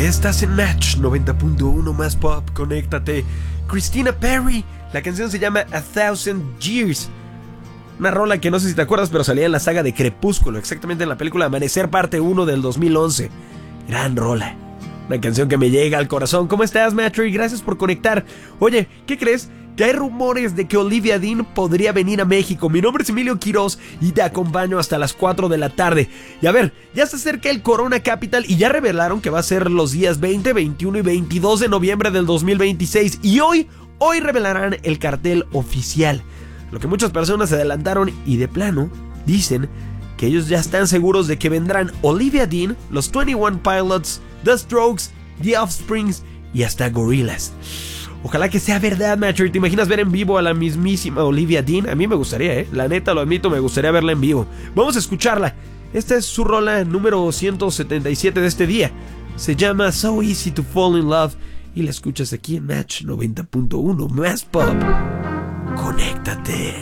Estás en Match 90.1 más pop, conéctate. Christina Perri, la canción se llama A Thousand Years. Una rola que no sé si te acuerdas, pero salía en la saga de Crepúsculo, exactamente en la película Amanecer parte 1 del 2011. Gran rola, una canción que me llega al corazón. ¿Cómo estás, Matri? Gracias por conectar. Oye, ¿qué crees? Que hay rumores de que Olivia Dean podría venir a México. Mi nombre es Emilio Quiroz y te acompaño hasta las 4 de la tarde. Y a ver, ya se acerca el Corona Capital y ya revelaron que va a ser los días 20, 21 y 22 de noviembre del 2026. Y hoy revelarán el cartel oficial. Lo que muchas personas se adelantaron y de plano dicen que ellos ya están seguros de que vendrán Olivia Dean, los 21 Pilots, The Strokes, The Offsprings y hasta Gorillaz. Ojalá que sea verdad, Matcher. ¿Te imaginas ver en vivo a la mismísima Olivia Dean? A mí me gustaría, La neta, lo admito, me gustaría verla en vivo. Vamos a escucharla. Esta es su rola número 177 de este día. Se llama So Easy to Fall in Love y la escuchas aquí en Match 90.1 más pop. Conéctate.